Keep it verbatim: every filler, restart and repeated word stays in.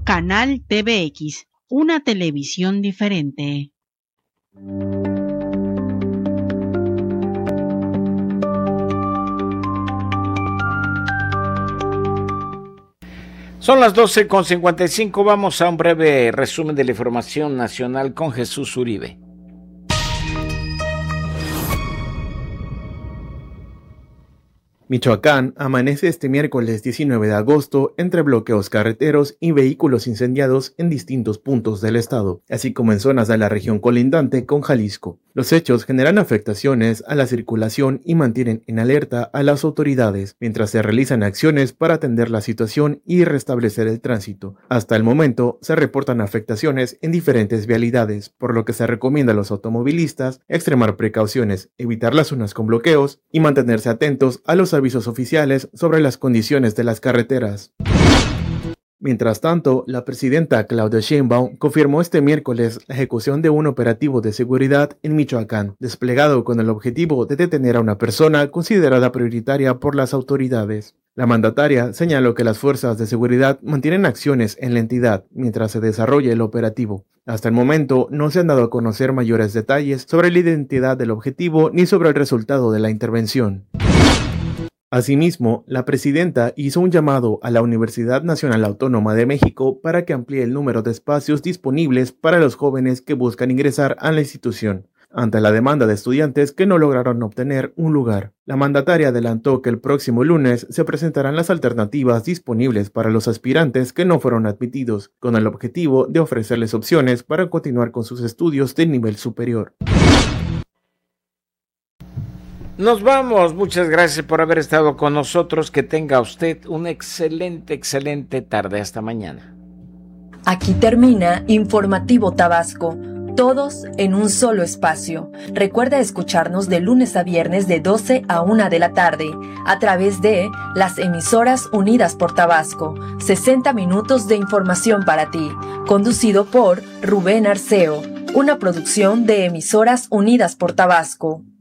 Canal T V X, una televisión diferente. Son las doce con cincuenta y cinco. Vamos a un breve resumen de la información nacional con Jesús Uribe. Michoacán amanece este miércoles diecinueve de agosto entre bloqueos carreteros y vehículos incendiados en distintos puntos del estado, así como en zonas de la región colindante con Jalisco. Los hechos generan afectaciones a la circulación y mantienen en alerta a las autoridades, mientras se realizan acciones para atender la situación y restablecer el tránsito. Hasta el momento se reportan afectaciones en diferentes vialidades, por lo que se recomienda a los automovilistas extremar precauciones, evitar las zonas con bloqueos y mantenerse atentos a los avisos oficiales sobre las condiciones de las carreteras. Mientras tanto, la presidenta Claudia Sheinbaum confirmó este miércoles la ejecución de un operativo de seguridad en Michoacán, desplegado con el objetivo de detener a una persona considerada prioritaria por las autoridades. La mandataria señaló que las fuerzas de seguridad mantienen acciones en la entidad mientras se desarrolla el operativo. Hasta el momento no se han dado a conocer mayores detalles sobre la identidad del objetivo ni sobre el resultado de la intervención. Asimismo, la presidenta hizo un llamado a la Universidad Nacional Autónoma de México para que amplíe el número de espacios disponibles para los jóvenes que buscan ingresar a la institución, ante la demanda de estudiantes que no lograron obtener un lugar. La mandataria adelantó que el próximo lunes se presentarán las alternativas disponibles para los aspirantes que no fueron admitidos, con el objetivo de ofrecerles opciones para continuar con sus estudios de nivel superior. Nos vamos, muchas gracias por haber estado con nosotros, que tenga usted una excelente, excelente tarde, hasta mañana. Aquí termina Informativo Tabasco, todos en un solo espacio. Recuerda escucharnos de lunes a viernes de doce a una de la tarde, a través de las emisoras Unidas por Tabasco, sesenta minutos de información para ti, conducido por Rubén Arceo, una producción de Emisoras Unidas por Tabasco.